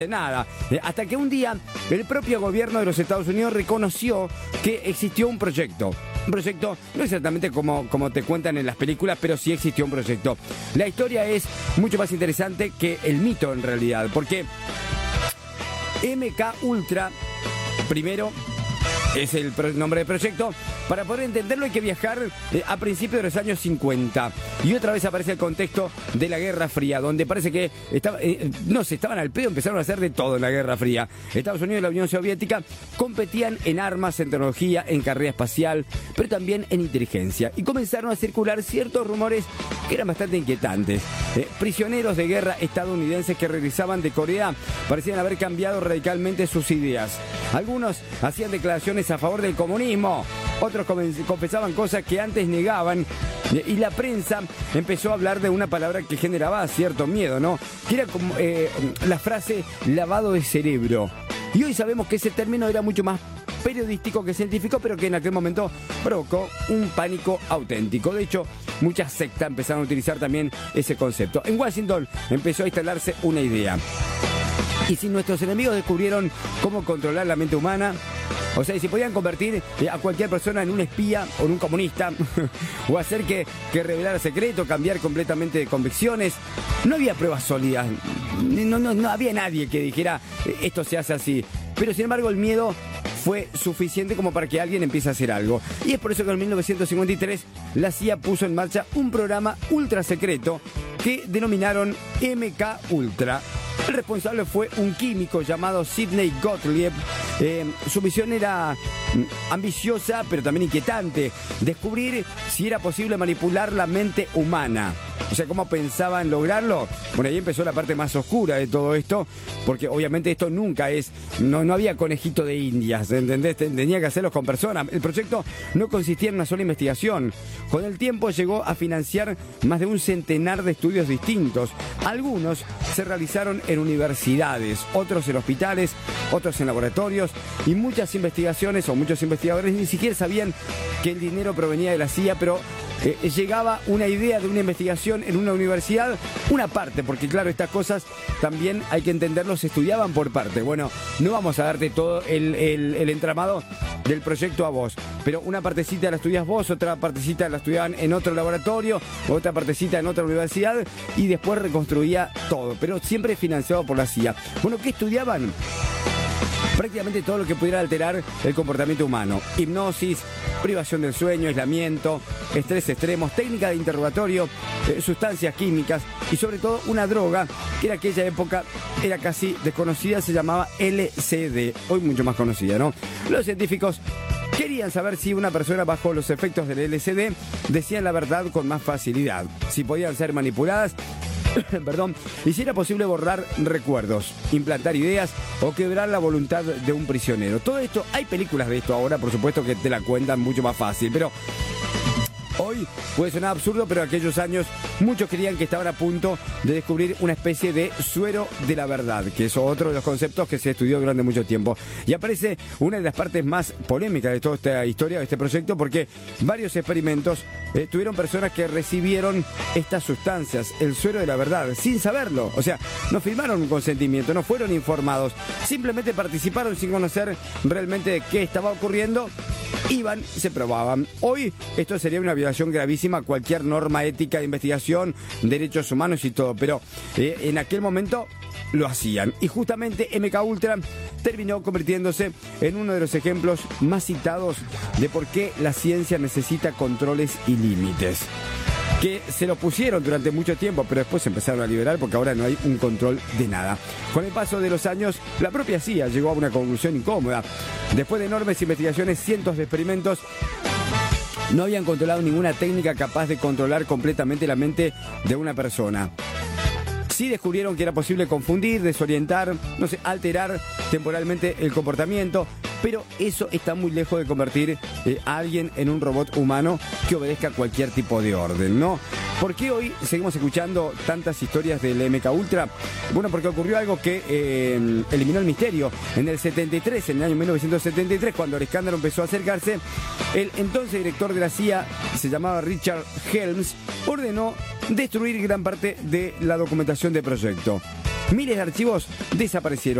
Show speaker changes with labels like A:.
A: nada, hasta que un día el propio gobierno de los Estados Unidos reconoció que existió un proyecto. Un proyecto no exactamente como te cuentan en las películas, pero sí existió un proyecto. La historia es mucho más interesante que el mito en realidad, porque MK Ultra, primero, es el nombre del proyecto. Para poder entenderlo hay que viajar a principios de los años 50. Y otra vez aparece el contexto de la Guerra Fría, donde parece que estaban al pedo, empezaron a hacer de todo en la Guerra Fría. Estados Unidos y la Unión Soviética competían en armas, en tecnología, en carrera espacial, pero también en inteligencia. Y comenzaron a circular ciertos rumores que eran bastante inquietantes. Prisioneros de guerra estadounidenses que regresaban de Corea parecían haber cambiado radicalmente sus ideas. Algunos hacían declaraciones a favor del comunismo, otros confesaban cosas que antes negaban, y la prensa empezó a hablar de una palabra que generaba cierto miedo, ¿no? Que era como la frase lavado de cerebro. Y hoy sabemos que ese término era mucho más periodístico que científico, pero que en aquel momento provocó un pánico auténtico. De hecho, muchas sectas empezaron a utilizar también ese concepto. En Washington empezó a instalarse una idea. Y si nuestros enemigos descubrieron cómo controlar la mente humana, o sea, si podían convertir a cualquier persona en un espía o en un comunista, o hacer que revelara secreto, cambiar completamente de convicciones, no había pruebas sólidas, no había nadie que dijera esto se hace así. Pero sin embargo el miedo fue suficiente como para que alguien empiece a hacer algo. Y es por eso que en 1953 la CIA puso en marcha un programa ultra secreto que denominaron MK Ultra. El responsable fue un químico llamado Sidney Gottlieb. Su misión era ambiciosa, pero también inquietante: descubrir si era posible manipular la mente humana. O sea, ¿cómo pensaban lograrlo? Bueno, ahí empezó la parte más oscura de todo esto, porque obviamente esto nunca no había conejito de indias, ¿entendés? Tenía que hacerlo con personas. El proyecto no consistía en una sola investigación. Con el tiempo llegó a financiar más de un centenar de estudios distintos. Algunos se realizaron en universidades, otros en hospitales, otros en laboratorios, y muchas investigaciones o muchos investigadores ni siquiera sabían que el dinero provenía de la CIA, pero llegaba una idea de una investigación en una universidad, una parte, porque claro, estas cosas también hay que entenderlo, se estudiaban por parte. Bueno, no vamos a darte todo el entramado del proyecto a vos, pero una partecita la estudias vos, otra partecita la estudiaban en otro laboratorio, otra partecita en otra universidad, y después reconstruía todo, pero siempre financiado por la CIA. Bueno, ¿qué estudiaban? Prácticamente todo lo que pudiera alterar el comportamiento humano: hipnosis, privación del sueño, aislamiento, estrés extremos, técnica de interrogatorio, sustancias químicas y sobre todo una droga que en aquella época era casi desconocida, se llamaba LSD, hoy mucho más conocida, ¿no? Los científicos querían saber si una persona bajo los efectos del LSD decían la verdad con más facilidad, si podían ser manipuladas, y si era posible borrar recuerdos, implantar ideas o quebrar la voluntad de un prisionero. Todo esto, hay películas de esto ahora, por supuesto, que te la cuentan mucho más fácil, pero hoy puede sonar absurdo, pero en aquellos años muchos creían que estaban a punto de descubrir una especie de suero de la verdad, que es otro de los conceptos que se estudió durante mucho tiempo. Y aparece una de las partes más polémicas de toda esta historia, de este proyecto, porque varios experimentos tuvieron personas que recibieron estas sustancias, el suero de la verdad, sin saberlo. O sea, no firmaron un consentimiento, no fueron informados, simplemente participaron sin conocer realmente de qué estaba ocurriendo. Iban, se probaban. Hoy esto sería una violación gravísima a cualquier norma ética de investigación, derechos humanos y todo, pero en aquel momento lo hacían. Y justamente MK Ultra terminó convirtiéndose en uno de los ejemplos más citados de por qué la ciencia necesita controles y límites, que se lo pusieron durante mucho tiempo, pero después se empezaron a liberar porque ahora no hay un control de nada. Con el paso de los años, la propia CIA llegó a una conclusión incómoda. Después de enormes investigaciones, cientos de experimentos, no habían controlado ninguna técnica capaz de controlar completamente la mente de una persona. Sí descubrieron que era posible confundir, desorientar, alterar temporalmente el comportamiento, pero eso está muy lejos de convertir a alguien en un robot humano que obedezca a cualquier tipo de orden, ¿no? ¿Por qué hoy seguimos escuchando tantas historias del MK Ultra? Bueno, porque ocurrió algo que eliminó el misterio. En el 73, en el año 1973, cuando el escándalo empezó a acercarse, el entonces director de la CIA, se llamaba Richard Helms, ordenó destruir gran parte de la documentación del proyecto. miles de archivos desaparecieron.